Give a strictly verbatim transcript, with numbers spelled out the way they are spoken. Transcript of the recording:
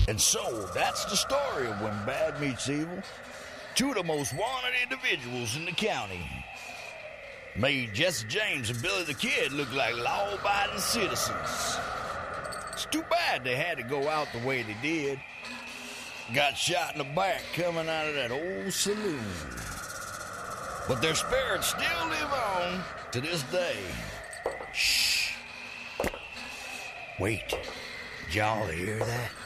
And so, that's the story of When Bad Meets Evil. Two of the most wanted individuals in the county. Made Jesse James and Billy the Kid look like law-abiding citizens. It's too bad they had to go out the way they did. Got shot in the back coming out of that old saloon. But their spirits still live on to this day. Shh. Wait, did y'all hear that?